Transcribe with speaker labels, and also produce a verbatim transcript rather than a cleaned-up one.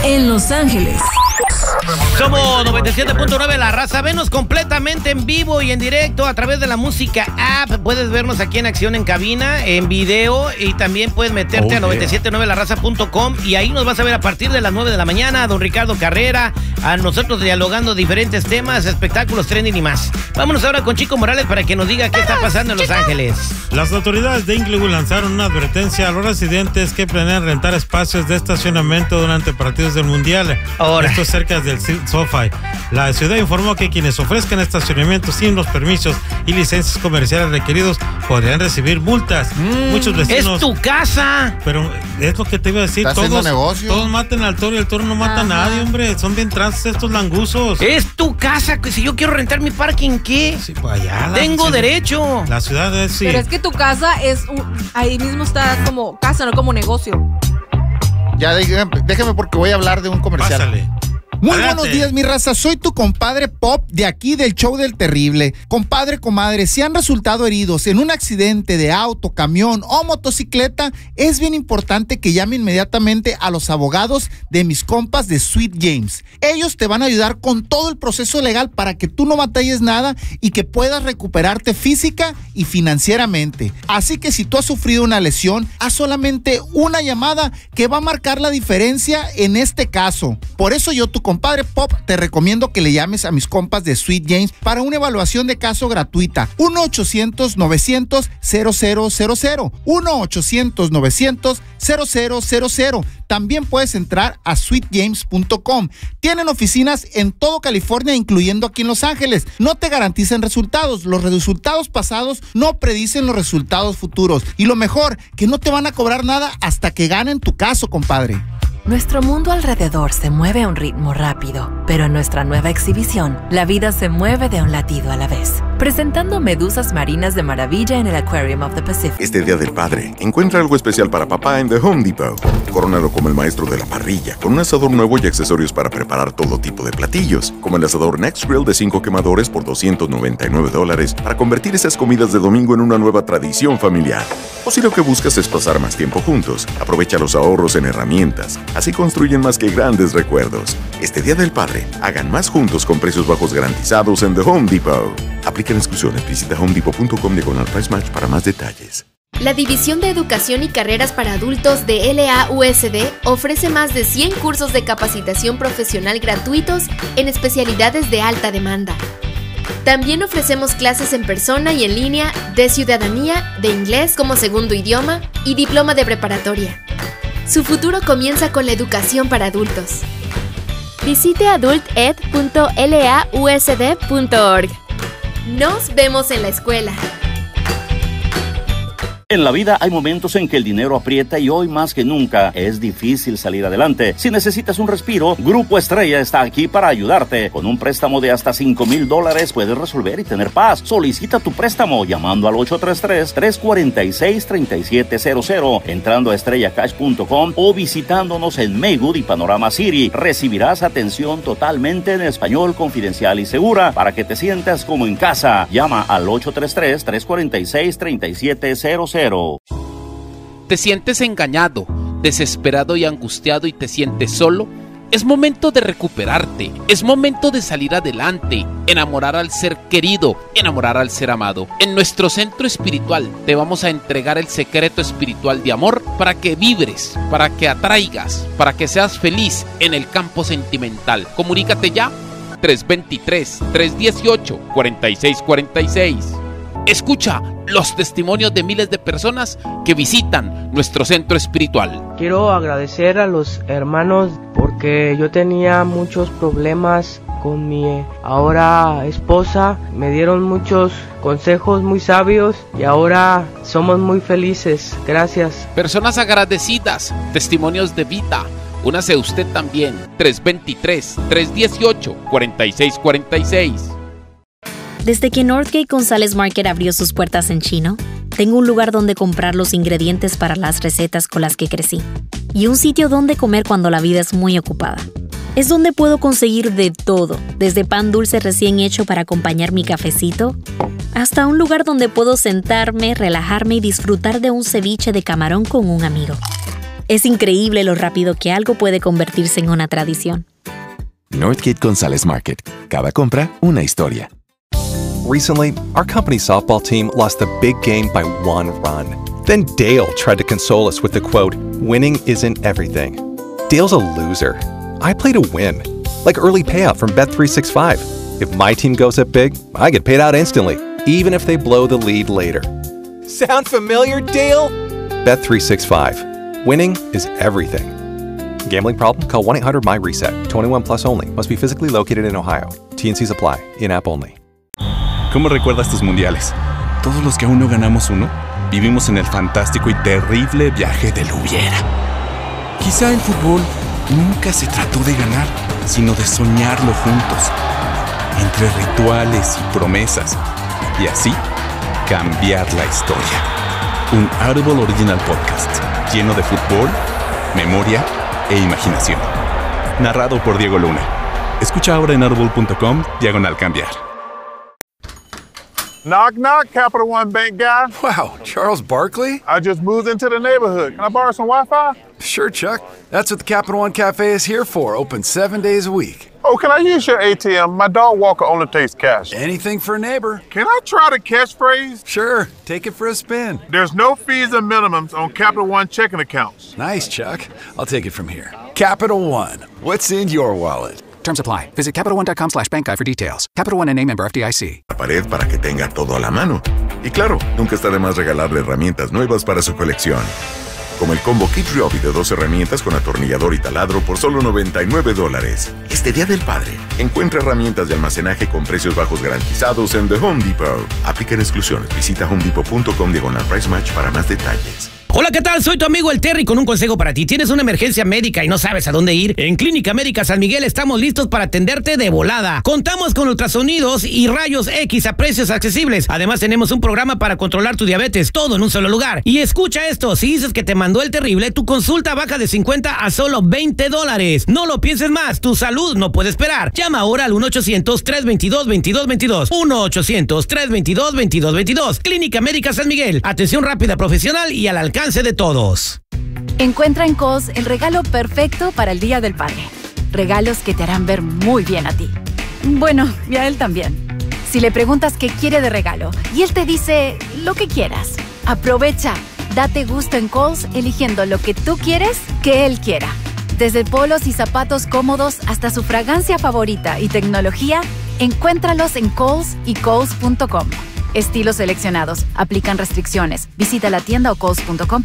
Speaker 1: en Los Ángeles.
Speaker 2: Somos noventa y siete punto nueve La Raza. Venos completamente en vivo y en directo a través de la música app. Puedes vernos aquí en acción en cabina, en video, y también puedes meterte oh, a noventa y siete punto nueve la raza punto com y ahí nos vas a ver a partir de las nueve de la mañana a don Ricardo Carrera, a nosotros dialogando diferentes temas, espectáculos, trending y más. Vámonos ahora con Chico Morales para que nos diga qué está pasando en Los Ángeles.
Speaker 3: Las autoridades de Inglewood lanzaron una advertencia a los residentes que planean rentar espacios de estacionamiento durante partidos del Mundial.
Speaker 2: Ahora.
Speaker 3: Esto cerca del SoFi. La ciudad informó que quienes ofrezcan estacionamiento sin los permisos y licencias comerciales requeridos podrían recibir multas. Mm, Muchos vecinos.
Speaker 2: ¡Es tu casa!
Speaker 3: Pero es lo que te iba a decir.
Speaker 4: Todos,
Speaker 3: negocio? todos maten al toro y el toro no mata Ajá. a nadie, hombre. Son bien trances estos languzos.
Speaker 2: Es tu casa. Si yo quiero rentar mi parking, ¿qué?
Speaker 3: Sí, pues allá.
Speaker 2: Tengo
Speaker 3: la,
Speaker 2: derecho.
Speaker 3: La ciudad es sí.
Speaker 5: Pero es que tu casa es un, ahí mismo está como casa, no como negocio.
Speaker 4: Ya déjeme, déjeme porque voy a hablar de un comercial.
Speaker 3: Pásale.
Speaker 4: Muy
Speaker 3: Adelante.
Speaker 4: Buenos días, mi raza. Soy tu compadre Pop de aquí del show del terrible. Compadre, comadre, si han resultado heridos en un accidente de auto, camión o motocicleta, es bien importante que llame inmediatamente a los abogados de mis compas de Sweet James. Ellos te van a ayudar con todo el proceso legal para que tú no batalles nada y que puedas recuperarte física y financieramente. Así que si tú has sufrido una lesión, haz solamente una llamada que va a marcar la diferencia en este caso. Por eso yo, tu compadre Pop, te recomiendo que le llames a mis compas de Sweet James para una evaluación de caso gratuita. uno ochocientos novecientos cero cero cero cero. uno ochocientos novecientos cero cero cero cero. También puedes entrar a sweet james punto com. Tienen oficinas en todo California, incluyendo aquí en Los Ángeles. No te garantizan resultados. Los resultados pasados no predicen los resultados futuros. Y lo mejor, que no te van a cobrar nada hasta que ganen tu caso, compadre.
Speaker 6: Nuestro mundo alrededor se mueve a un ritmo rápido, pero en nuestra nueva exhibición, la vida se mueve de un latido a la vez. Presentando medusas marinas de maravilla en el Aquarium of the Pacific.
Speaker 7: Este Día del Padre, encuentra algo especial para papá en The Home Depot. Corónalo como el maestro de la parrilla, con un asador nuevo y accesorios para preparar todo tipo de platillos, como el asador Next Grill de cinco quemadores por doscientos noventa y nueve dólares, para convertir esas comidas de domingo en una nueva tradición familiar. O si lo que buscas es pasar más tiempo juntos, aprovecha los ahorros en herramientas. Así construyen más que grandes recuerdos. Este Día del Padre, hagan más juntos con precios bajos garantizados en The Home Depot. Aplican exclusiones. Visita home depot punto com diagonal price match para más detalles.
Speaker 8: La División de Educación y Carreras para Adultos de L A U S D ofrece más de cien cursos de capacitación profesional gratuitos en especialidades de alta demanda. También ofrecemos clases en persona y en línea de ciudadanía, de inglés como segundo idioma y diploma de preparatoria. Su futuro comienza con la educación para adultos. Visite adult ed punto l a u s d punto org. Nos vemos en la escuela.
Speaker 9: En la vida hay momentos en que el dinero aprieta y hoy más que nunca es difícil salir adelante. Si necesitas un respiro, Grupo Estrella está aquí para ayudarte. Con un préstamo de hasta cinco mil dólares puedes resolver y tener paz. Solicita tu préstamo llamando al ocho tres tres, tres cuatro seis, tres siete cero cero, entrando a estrella cash punto com o visitándonos en Maywood y Panorama City. Recibirás atención totalmente en español, confidencial y segura para que te sientas como en casa. Llama al ocho tres tres, tres cuatro seis, tres siete cero cero.
Speaker 10: ¿Te sientes engañado, desesperado y angustiado y te sientes solo? Es momento de recuperarte, es momento de salir adelante, enamorar al ser querido, enamorar al ser amado. En nuestro centro espiritual te vamos a entregar el secreto espiritual de amor para que vibres, para que atraigas, para que seas feliz en el campo sentimental. Comunícate ya, tres dos tres, tres uno ocho, cuatro seis cuatro seis. Escucha los testimonios de miles de personas que visitan nuestro centro espiritual.
Speaker 11: Quiero agradecer a los hermanos porque yo tenía muchos problemas con mi ahora esposa. Me dieron muchos consejos muy sabios y ahora somos muy felices. Gracias.
Speaker 10: Personas agradecidas, testimonios de vida. Únase usted también. tres dos tres, tres uno ocho, cuatro seis cuatro seis.
Speaker 12: Desde que Northgate González Market abrió sus puertas en Chino, tengo un lugar donde comprar los ingredientes para las recetas con las que crecí y un sitio donde comer cuando la vida es muy ocupada. Es donde puedo conseguir de todo, desde pan dulce recién hecho para acompañar mi cafecito, hasta un lugar donde puedo sentarme, relajarme y disfrutar de un ceviche de camarón con un amigo. Es increíble lo rápido que algo puede convertirse en una tradición.
Speaker 1: Northgate Gonzalez Market. Cada compra, una historia.
Speaker 13: Recently, our company softball team lost the big game by one run. Then Dale tried to console us with the quote, "Winning isn't everything." Dale's a loser. I play to win. Like early payout from Bet three sixty-five. If my team goes up big, I get paid out instantly, even if they blow the lead later. Sound familiar, Dale? Bet three sixty-five. Winning is everything. Gambling problem? Call one eight hundred M Y RESET. twenty-one plus only. Must be physically located in Ohio. T and C's apply. In-app only.
Speaker 14: ¿Cómo recuerdas tus mundiales? Todos los que aún no ganamos uno, vivimos en el fantástico y terrible viaje del hubiera. Quizá el fútbol nunca se trató de ganar, sino de soñarlo juntos, entre rituales y promesas, y así cambiar la historia. Un Audible Original Podcast, lleno de fútbol, memoria e imaginación. Narrado por Diego Luna. Escucha ahora en audible punto com, diagonal cambiar.
Speaker 15: Knock, knock, Capital One Bank guy.
Speaker 16: Wow, Charles Barkley?
Speaker 15: I just moved into the neighborhood. Can I borrow some Wi-Fi?
Speaker 16: Sure, Chuck. That's what the Capital One Cafe is here for, open seven days a week.
Speaker 15: Oh, can I use your A T M? My dog Walker only takes cash.
Speaker 16: Anything for a neighbor.
Speaker 15: Can I try the catchphrase?
Speaker 16: Sure, take it for a spin.
Speaker 15: There's no fees and minimums on Capital One checking accounts.
Speaker 16: Nice, Chuck. I'll take it from here. Capital One, what's in your wallet?
Speaker 17: Terms apply. Visit Capital One dot com slash bank guide for details. Capital One N A member F D I C.
Speaker 7: La pared para que tenga todo a la mano. Y claro, nunca está de más regalarle herramientas nuevas para su colección. Como el combo Kit Ryobi de dos herramientas con atornillador y taladro por solo noventa y nueve dólares. Este Día del Padre, encuentra herramientas de almacenaje con precios bajos garantizados en The Home Depot. Aplican exclusiones. Visita home depot punto com diagonal price match para más detalles.
Speaker 2: Hola, ¿qué tal? Soy tu amigo el Terry con un consejo para ti. ¿Tienes una emergencia médica y no sabes a dónde ir? En Clínica Médica San Miguel estamos listos para atenderte de volada. Contamos con ultrasonidos y rayos X a precios accesibles. Además, tenemos un programa para controlar tu diabetes, todo en un solo lugar. Y escucha esto, si dices que te mandó el terrible, tu consulta baja de cincuenta a solo veinte dólares. No lo pienses más, tu salud no puede esperar. Llama ahora al uno ochocientos, tres veintidós, veintidós veintidós. uno ochocientos, tres veintidós, veintidós veintidós. Clínica Médica San Miguel. Atención rápida, profesional y al alcance de todos.
Speaker 18: Encuentra en Kohl's el regalo perfecto para el Día del Padre. Regalos que te harán ver muy bien a ti. Bueno, y a él también. Si le preguntas qué quiere de regalo y él te dice lo que quieras, aprovecha. Date gusto en Kohl's eligiendo lo que tú quieres que él quiera. Desde polos y zapatos cómodos hasta su fragancia favorita y tecnología, encuéntralos en Kohl's y Kohl's punto com. Estilos seleccionados. Aplican restricciones. Visita la tienda o kohls punto com